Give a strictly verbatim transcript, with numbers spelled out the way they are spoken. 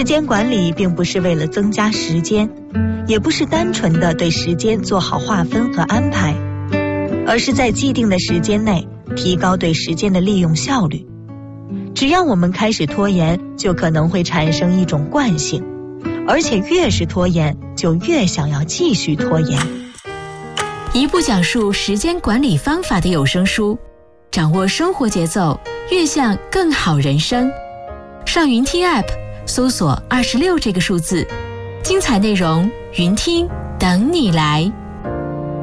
时间管理并不是为了增加时间，也不是单纯的对时间做好划分和安排，而是在既定的时间内提高对时间的利用效率。只要我们开始拖延，就可能会产生一种惯性，而且越是拖延，就越想要继续拖延。 一部讲述时间管理方法的有声书，掌握生活节奏，越向更好人生。上云听 App 搜索二十六这个数字，精彩内容云听等你来。